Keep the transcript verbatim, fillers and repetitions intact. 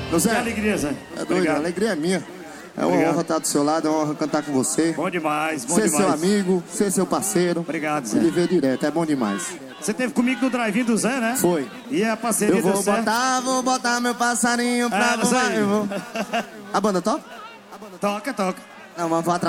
Ô, Zé, Que alegria, Zé. é doido, Obrigado. a alegria é minha. É uma Obrigado. honra estar do seu lado, é uma honra cantar com você. Bom demais, bom Ser demais. seu amigo, ser seu parceiro. Obrigado, E Zé. viver direto, é bom demais. Você teve comigo no drive-in do Zé, né? Foi. E a parceria Eu vou deu certo. botar, vou botar meu passarinho pra Ah, não voar. sei. Eu vou... A banda toca? Toca, toca. Não, vamos atrás.